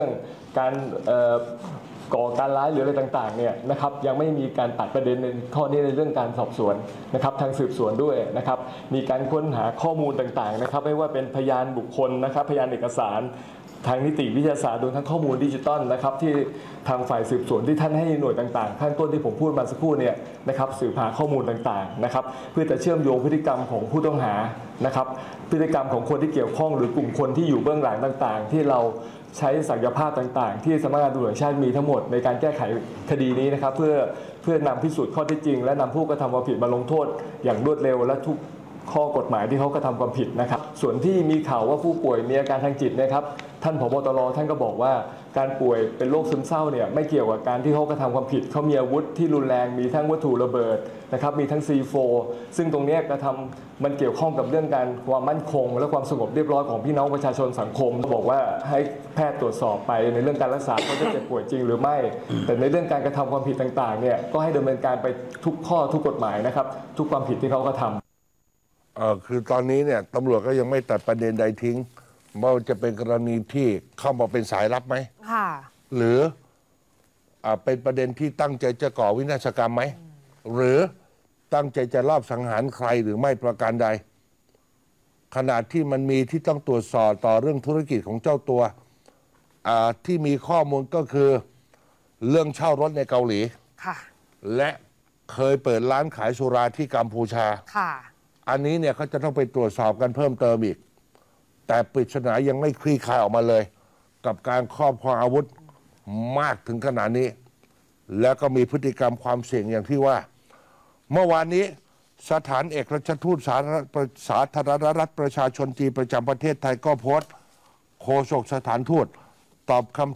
การก่อการร้ายหรืออะไรต่างๆเนี่ยนะครับยังไม่มีการตัดประเด็นในข้อนี้ในเรื่องการสอบสวนนะครับทางสืบสวนด้วยนะครับมีการค้นหาข้อมูลต่างๆนะครับไม่ว่าเป็นพยานบุคคลนะครับพยานเอกสารทางนิติวิทยาศาสตร์รวมทั้งข้อมูลดิจิตอลนะครับที่ทางฝ่ายสืบสวนที่ท่านให้หน่วยต่างๆขั้นต้นที่ผมพูดมาสักครู่เนี่ยนะครับสืบหาข้อมูลต่างๆนะครับเพื่อจะเชื่อมโยงพฤติกรรมของผู้ต้องหานะครับพฤติกรรมของคนที่เกี่ยวข้องหรือกลุ่มคนที่อยู่เบื้องหลังต่างๆที่เราใช้ศักยภาพต่างๆที่สำนักงานตำรวจแห่งชาติมีทั้งหมดในการแก้ไขคดีนี้นะครับเพื่อนำพิสูจน์ข้อเท็จจริงและนำผู้กระทำความผิดมาลงโทษอย่างรวดเร็วและทุกข้อกฎหมายที่เขากระทำความผิดนะครับส่วนที่มีข่าวว่าผู้ป่วยมีอาการทางจิตนะครับท่านผบ.ตร.ท่านก็บอกว่าการป่วยเป็นโรคซึมเศร้าเนี่ยไม่เกี่ยวกับการที่เขากระทำความผิดเขามีอาวุธที่รุนแรงมีทั้งวัตถุระเบิดนะครับมีทั้ง C4 ซึ่งตรงนี้กระทำมันเกี่ยวข้องกับเรื่องการความมั่นคงและความสงบเรียบร้อยของพี่น้องประชาชนสังคมบอกว่าให้แพทย์ตรวจสอบไปในเรื่องการรักษาเขาจะเจ็บป่วยจริงหรือไม่แต่ในเรื่องการกระทำความผิดต่างๆเนี่ยก็ให้ดำเนินการไปทุกข้อทุกกฎหมายนะครับทุกความผิดที่เขากระทำคือตอนนี้เนี่ยตำรวจก็ยังไม่ตัดประเด็นใดทิ้งว่าจะเป็นกรณีที่เข้ามาเป็นสายลับไหมค่ะหรือเป็นประเด็นที่ตั้งใจจะก่อวินาศกรรมไหมหรือตั้งใจจะลอบสังหารใครหรือไม่ประการใดขณะที่มันมีที่ต้องตรวจสอบต่อเรื่องธุรกิจของเจ้าตัวที่มีข้อมูลก็คือเรื่องเช่ารถในเกาหลีค่ะและเคยเปิดร้านขายสุราที่กัมพูชาค่ะอันนี้เนี่ยเขาจะต้องไปตรวจสอบกันเพิ่มเติมอีกแต่ปริศนายังไม่คลี่คลายออกมาเลยกับการครอบครองอาวุธมากถึงขนาดนี้แล้วก็มีพฤติกรรมความเสี่ยงอย่างที่ว่าเมื่อวานนี้สถานเอกอัครราชทูตสาธารณรัฐประชาชนจีนประจำประเทศไทยก็โพสต์โฆษกสถานทูตตอบคำ